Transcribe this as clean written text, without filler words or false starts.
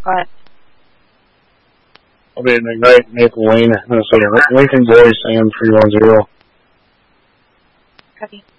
What? I'll be in the Great Maple Lane, Minnesota. Lincoln Boys, Sam 310. Copy.